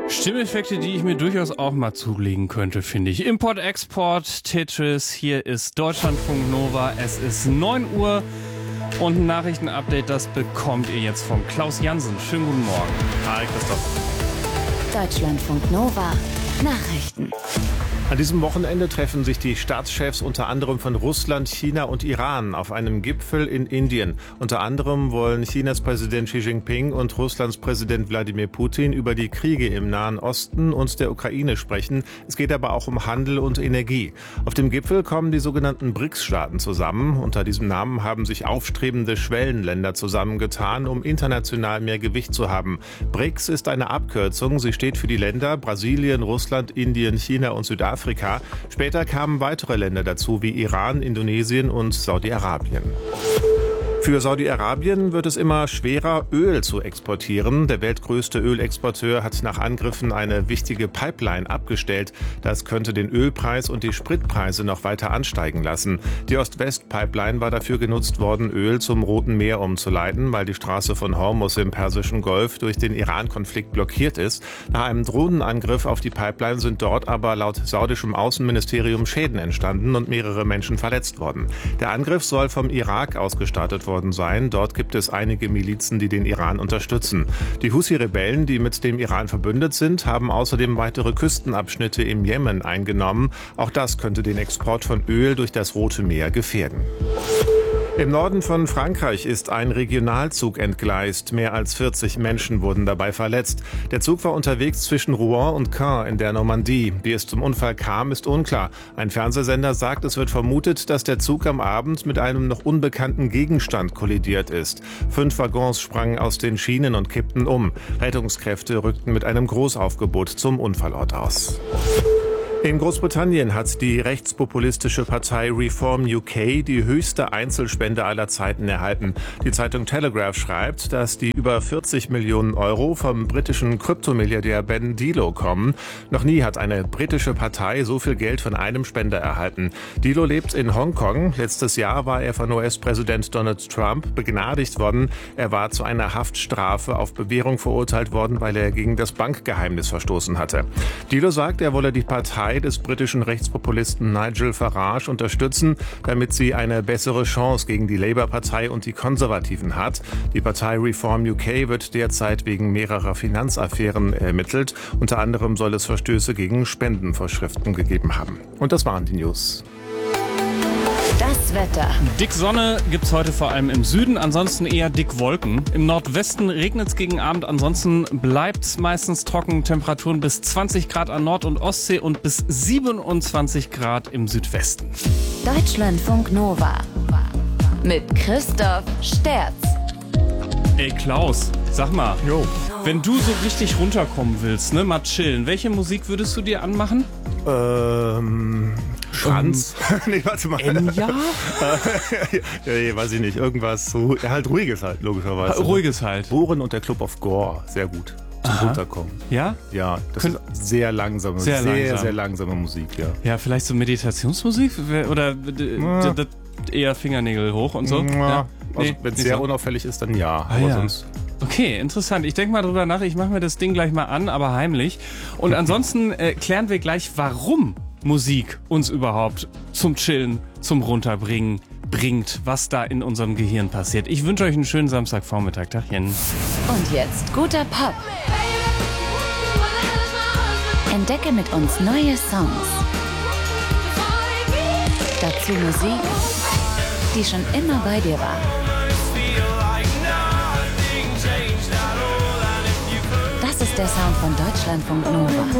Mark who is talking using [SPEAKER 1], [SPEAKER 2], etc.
[SPEAKER 1] Stimmeffekte, die ich mir durchaus auch mal zulegen könnte, finde ich. Import, Export, Tetris, hier ist Deutschlandfunk Nova. Es ist 9 Uhr und ein Nachrichtenupdate, das bekommt ihr jetzt von Klaus Jansen. Schönen guten Morgen.
[SPEAKER 2] Hi, Christoph.
[SPEAKER 3] Deutschlandfunk Nova. Nachrichten.
[SPEAKER 2] An diesem Wochenende treffen sich die Staatschefs unter anderem von Russland, China und Iran auf einem Gipfel in Indien. Unter anderem wollen Chinas Präsident Xi Jinping und Russlands Präsident Wladimir Putin über die Kriege im Nahen Osten und der Ukraine sprechen. Es geht aber auch um Handel und Energie. Auf dem Gipfel kommen die sogenannten BRICS-Staaten zusammen. Unter diesem Namen haben sich aufstrebende Schwellenländer zusammengetan, um international mehr Gewicht zu haben. BRICS ist eine Abkürzung. Sie steht für die Länder Brasilien, Russland, Indien, China und Südafrika. Später kamen weitere Länder dazu, wie Iran, Indonesien und Saudi-Arabien. Für Saudi-Arabien wird es immer schwerer, Öl zu exportieren. Der weltgrößte Ölexporteur hat nach Angriffen eine wichtige Pipeline abgestellt. Das könnte den Ölpreis und die Spritpreise noch weiter ansteigen lassen. Die Ost-West-Pipeline war dafür genutzt worden, Öl zum Roten Meer umzuleiten, weil die Straße von Hormuz im Persischen Golf durch den Iran-Konflikt blockiert ist. Nach einem Drohnenangriff auf die Pipeline sind dort aber laut saudischem Außenministerium Schäden entstanden und mehrere Menschen verletzt worden. Der Angriff soll vom Irak ausgestartet worden sein. Dort gibt es einige Milizen, die den Iran unterstützen. Die Houthi-Rebellen, die mit dem Iran verbündet sind, haben außerdem weitere Küstenabschnitte im Jemen eingenommen. Auch das könnte den Export von Öl durch das Rote Meer gefährden. Im Norden von Frankreich ist ein Regionalzug entgleist. Mehr als 40 Menschen wurden dabei verletzt. Der Zug war unterwegs zwischen Rouen und Caen in der Normandie. Wie es zum Unfall kam, ist unklar. Ein Fernsehsender sagt, es wird vermutet, dass der Zug am Abend mit einem noch unbekannten Gegenstand kollidiert ist. 5 Waggons sprangen aus den Schienen und kippten um. Rettungskräfte rückten mit einem Großaufgebot zum Unfallort aus. In Großbritannien hat die rechtspopulistische Partei Reform UK die höchste Einzelspende aller Zeiten erhalten. Die Zeitung Telegraph schreibt, dass die über 40 Millionen Euro vom britischen Kryptomilliardär Ben Dilo kommen. Noch nie hat eine britische Partei so viel Geld von einem Spender erhalten. Dilo lebt in Hongkong. Letztes Jahr war er von US-Präsident Donald Trump begnadigt worden. Er war zu einer Haftstrafe auf Bewährung verurteilt worden, weil er gegen das Bankgeheimnis verstoßen hatte. Dilo sagt, er wolle die Partei des britischen Rechtspopulisten Nigel Farage unterstützen, damit sie eine bessere Chance gegen die Labour-Partei und die Konservativen hat. Die Partei Reform UK wird derzeit wegen mehrerer Finanzaffären ermittelt. Unter anderem soll es Verstöße gegen Spendenvorschriften gegeben haben. Und das waren die News.
[SPEAKER 3] Das Wetter.
[SPEAKER 1] Dick Sonne gibt's heute vor allem im Süden, ansonsten eher dick Wolken. Im Nordwesten regnet's gegen Abend, ansonsten bleibt's meistens trocken. Temperaturen bis 20 Grad an Nord- und Ostsee und bis 27 Grad im Südwesten.
[SPEAKER 3] Deutschlandfunk Nova. Mit Christoph Sterz.
[SPEAKER 1] Ey Klaus, sag mal, wenn du so richtig runterkommen willst, ne, mal chillen, welche Musik würdest du dir anmachen?
[SPEAKER 2] Franz? Nee, warte mal.
[SPEAKER 1] Enya?
[SPEAKER 2] Ja, weiß ich nicht. Irgendwas, halt ruhiges halt, logischerweise.
[SPEAKER 1] Ruhiges halt.
[SPEAKER 2] Bohren und der Club of Gore, sehr gut. Zum Runterkommen.
[SPEAKER 1] Ja?
[SPEAKER 2] Ja, das ist sehr langsame, sehr langsame Musik, ja.
[SPEAKER 1] Ja, vielleicht so Meditationsmusik? Oder eher Fingernägel hoch und so?
[SPEAKER 2] Ja. Also,
[SPEAKER 1] Nee,
[SPEAKER 2] wenn es
[SPEAKER 1] nicht
[SPEAKER 2] sehr
[SPEAKER 1] so.
[SPEAKER 2] unauffällig ist, dann ja.
[SPEAKER 1] Ah,
[SPEAKER 2] Aber
[SPEAKER 1] ja.
[SPEAKER 2] sonst.
[SPEAKER 1] Okay, interessant. Ich denke mal drüber nach. Ich mache mir das Ding gleich mal an, aber heimlich. Und ansonsten klären wir gleich, warum Musik uns überhaupt zum Chillen, zum Runterbringen bringt, was da in unserem Gehirn passiert. Ich wünsche euch einen schönen Samstagvormittag. Tagchen.
[SPEAKER 3] Und jetzt guter Pop. Entdecke mit uns neue Songs. Dazu Musik, die schon immer bei dir war. Das ist der Sound von Deutschlandfunk Nova.